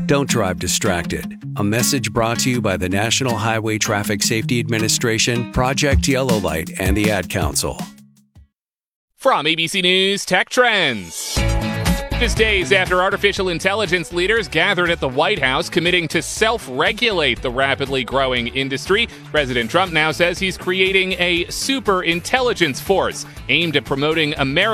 Don't drive distracted. A message brought to you by the National Highway Traffic Safety Administration, Project Yellow Light, and the Ad Council. From ABC News Tech Trends. Just days after artificial intelligence leaders gathered at the White House committing to self-regulate the rapidly growing industry, President Trump now says he's creating a super intelligence force aimed at promoting America.